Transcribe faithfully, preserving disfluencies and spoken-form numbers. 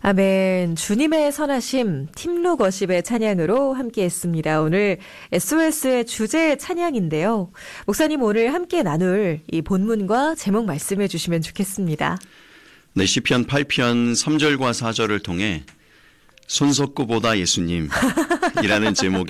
아멘. 주님의 선하심 팀룩 워십의 찬양으로 함께했습니다. 오늘 에스오에스의 주제 찬양인데요. 목사님 오늘 함께 나눌 이 본문과 제목 말씀해 주시면 좋겠습니다. 네, 시편 팔 편 삼 절과 사 절을 통해 손석구보다 예수님이라는 제목의